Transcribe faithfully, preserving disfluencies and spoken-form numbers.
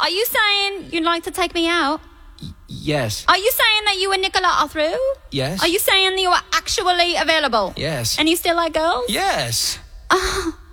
Are you saying you'd like to take me out? Y- yes. Are you saying that you and Nicola are through? Yes. Are you saying that you are actually available? Yes. And you still like girls? Yes. Oh,